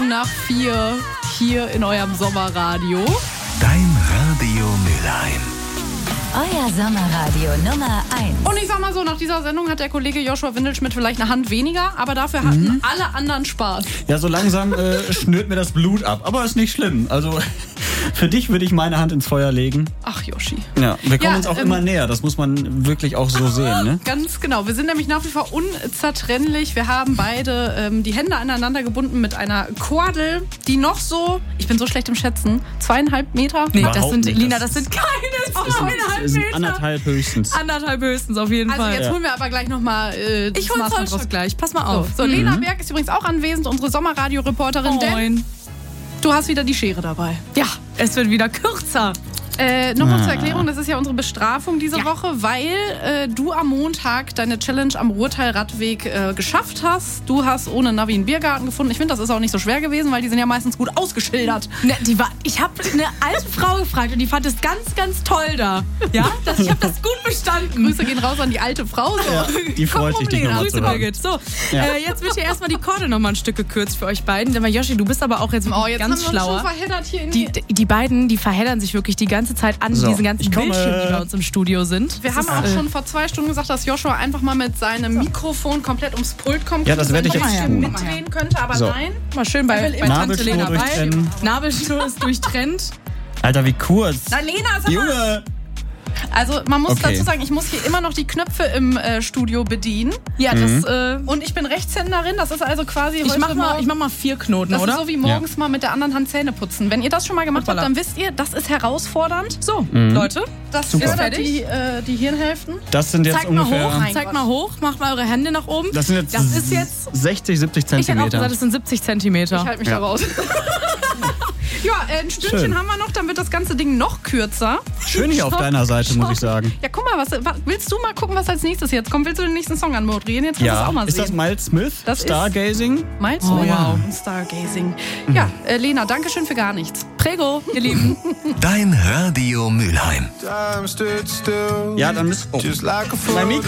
nach 4 hier in eurem Sommerradio. Dein Radio Mülheim. Euer Sommerradio Nummer 1. Und ich sag mal so, nach dieser Sendung hat der Kollege Joshua Windelschmidt vielleicht eine Hand weniger, aber dafür hatten alle anderen Spaß. Ja, so langsam schnürt mir das Blut ab, aber ist nicht schlimm. Also für dich würde ich meine Hand ins Feuer legen. Ach, Yoshi. Ja, wir kommen uns auch immer näher, das muss man wirklich auch so sehen, ne? Ganz genau. Wir sind nämlich nach wie vor unzertrennlich. Wir haben beide die Hände aneinander gebunden mit einer Kordel, die noch so, ich bin so schlecht im Schätzen, 2,5 Meter. Nee, Überhaupt das sind, nicht. Lina, das sind keine 2,5 Das sind Meter. 1,5 höchstens. 1,5 höchstens auf jeden Also Fall. jetzt holen wir aber gleich nochmal Ich hole Zollstock gleich, pass mal auf. So, Lena Berg ist übrigens auch anwesend, unsere Sommerradio-Reporterin. Denn Moin. du hast wieder die Schere dabei. Ja, es wird wieder kürzer. Nochmal zur Erklärung, das ist ja unsere Bestrafung diese Woche, weil du am Montag deine Challenge am Ruhrtal-Radweg geschafft hast. Du hast ohne Navi einen Biergarten gefunden. Ich finde, das ist auch nicht so schwer gewesen, weil die sind ja meistens gut ausgeschildert. Ne, ich habe eine alte Frau gefragt und die fand es ganz, ganz toll da. Ja, ich habe das gut bestanden. Grüße gehen raus an die alte Frau. So. Ja, die freut sich, dich nochmal Grüße, zu hören. Birgit. So, Ja. jetzt wird hier erstmal die Korde nochmal ein Stück gekürzt für euch beiden. Aber Yoshi, du bist aber auch jetzt, Oh, jetzt ganz haben wir uns schlauer. schon verheddert hier in Die beiden, die verheddern sich wirklich die ganze Zeit an So, diesen ganzen ich komme- Bildschirmen, die bei uns im Studio sind. Wir haben auch schon vor 2 Stunden gesagt, dass Joshua einfach mal mit seinem Mikrofon komplett ums Pult kommt. Ja, das werde ich und jetzt ein tun. bisschen mitdrehen könnte, aber So. nein. Mal schön bei Tante Nabelschnur Lena bei. durchtrennen. Nabelschnur ist durchtrennt. Alter, wie kurz. Nein, Lena, sag mal. Junge! Also man muss Okay. dazu sagen, ich muss hier immer noch die Knöpfe im Studio bedienen. Ja, das. Und ich bin Rechtshänderin, das ist also quasi Ich heute mach morgen- mal 4 Knoten, das oder? ist so wie morgens mal mit der anderen Hand Zähne putzen. Wenn ihr das schon mal gemacht habt, Hoppala. dann wisst ihr, das ist herausfordernd. So, Leute, Das Super. ist fertig. die Hirnhälften. Das sind jetzt zeigt mal ungefähr... hoch, Mein zeigt Gott. mal hoch, macht mal eure Hände nach oben. Das sind jetzt, Das ist jetzt 60, 70 Ich hätte auch Zentimeter. gesagt, das sind 70 Zentimeter. Ich halte mich Ja. da raus. Ja, ein Stündchen Schön. haben wir noch, dann wird das ganze Ding noch kürzer. Schön hier auf deiner Seite, muss ich sagen. Ja, guck mal, willst du mal gucken, was als nächstes jetzt kommt? Willst du den nächsten Song anmoderieren? Jetzt kannst du es Ja, auch mal ist das sehen. Miles Smith? Das ist- Stargazing? Miles Oh, Smith wow. und Stargazing. Ja, Lena, danke schön für gar nichts. Prego, ihr Lieben. Dein Radio Mülheim. Time stood still. Ja, dann müsst... Oh, Just like a mein Mikro